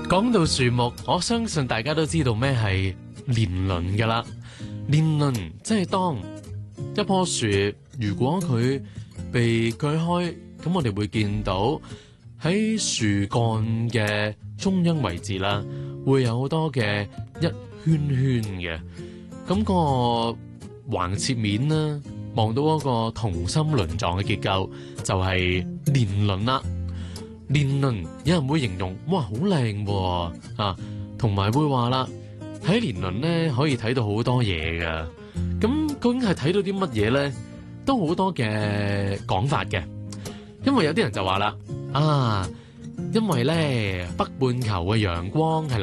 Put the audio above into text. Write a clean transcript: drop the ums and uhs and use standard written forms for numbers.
講到樹木，我相信大家都知道咩係年輪噶啦。年輪即係當一棵樹，如果佢被鋸開，咁我哋會見到喺樹幹嘅中央位置啦，會有好多嘅一圈圈嘅。咁個橫切面啦，望到嗰個同心輪狀嘅結構，就係年輪啦。年輪有人會形容，哇，好靚喎啊！同埋會話啦，喺年輪咧可以睇到好多嘢噶。咁究竟係睇到啲乜嘢咧？都好多嘅講法嘅。因為有啲人就話啦，因為咧北半球嘅陽光係